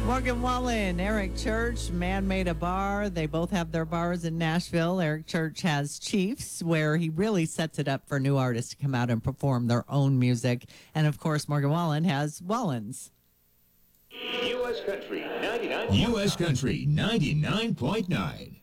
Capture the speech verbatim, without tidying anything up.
Morgan Wallen, Eric Church, Man Made a Bar. They both have their bars in Nashville. Eric Church has Chiefs, where he really sets it up for new artists to come out and perform their own music. And, of course, Morgan Wallen has Wallens. U S Country ninety-nine. U S Country ninety-nine point nine.